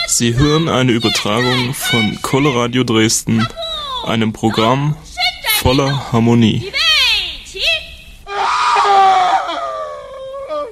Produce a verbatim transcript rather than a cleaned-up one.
Sie hören eine Übertragung von Coloradio Dresden, einem Programm voller Harmonie.